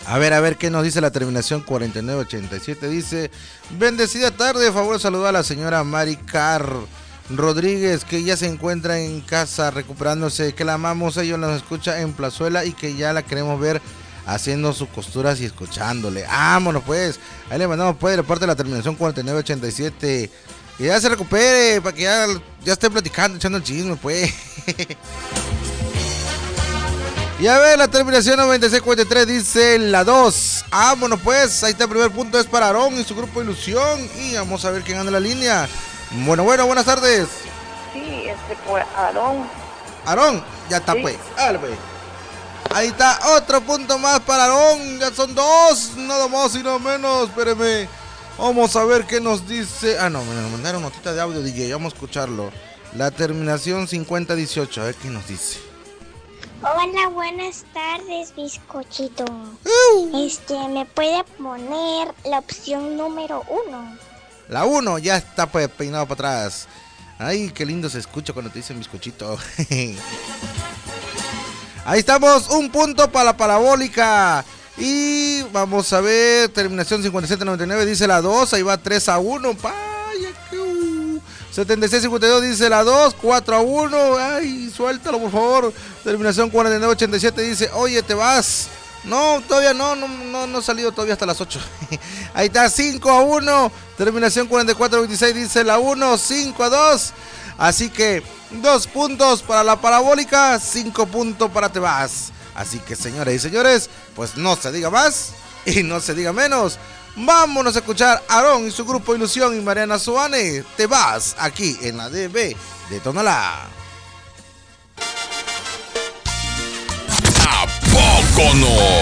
A ver qué nos dice la terminación 4987. Dice: bendecida tarde, favor saludar a la señora Mari Car Rodríguez, que ya se encuentra en casa recuperándose, que la amamos, ella nos escucha en Plazuela y que ya la queremos ver haciendo sus costuras y escuchándole. Vámonos pues, ahí le mandamos pues de parte de la terminación 4987. Que ya se recupere, para que ya esté platicando, echando el chisme pues. Y a ver, la terminación 9643 dice la 2. Vámonos pues, ahí está el primer punto, es para Aarón y su grupo Ilusión. Y vamos a ver quién anda en la línea. Bueno, buenas tardes. Sí, pues Aarón. Aarón, ya está sí. Pues. Dale, pues. Ahí está, otro punto más para Aarón. Ya son 2, nada más y nada menos. Espéreme. Vamos a ver qué nos dice. Ah, no, me mandaron notita de audio, DJ. Vamos a escucharlo. La terminación 5018, a ver qué nos dice. Hola, buenas tardes, bizcochito. ¿Me puede poner la opción número 1? La 1, ya está pues peinado para atrás. Ay, qué lindo se escucha cuando te dicen bizcochito. Ahí estamos, un punto para la parabólica. Y vamos a ver, terminación 5799 dice la 2, ahí va 3-1. Vaya que 7652 dice la 2, 4-1. Ay, suéltalo por favor. Terminación 4987 dice, oye, te vas. No, todavía no ha salido todavía hasta las 8. Ahí está, 5-1. Terminación 4426 dice la 1, 5-2. Así que 2 puntos para la parabólica, 5 puntos para te vas. Así que señoras y señores, pues no se diga más y no se diga menos. Vámonos a escuchar a Aarón y su grupo Ilusión y Mariana Suane. Te vas aquí en la DB de Tonalá. ¿A poco no?